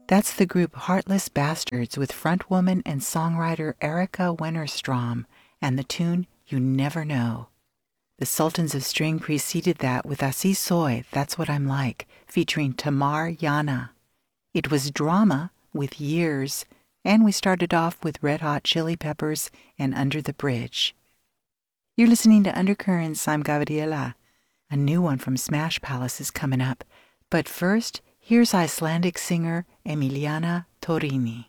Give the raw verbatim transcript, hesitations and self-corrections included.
That's the group Heartless Bastards with frontwoman and songwriter Erica Wennerstrom and the tune You Never Know. The Sultans of String preceded that with Así Soy, That's What I'm Like, featuring Tamar Yana. It was drama with Years, and we started off with Red Hot Chili Peppers and Under the Bridge. You're listening to Undercurrents. I'm Gabriela. A new one from Smash Palace is coming up. But first, here's Icelandic singer Emiliana Torini.